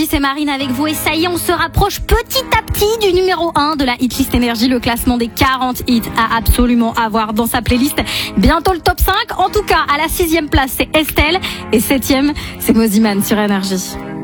c'est Marine avec vous et ça y est, on se rapproche petit à petit du numéro 1 de la Hitlist Énergie, le classement des 40 hits à absolument avoir dans sa playlist. Bientôt le top 5, en tout cas à la 6e place c'est Estelle et 7e c'est Moziman sur Énergie.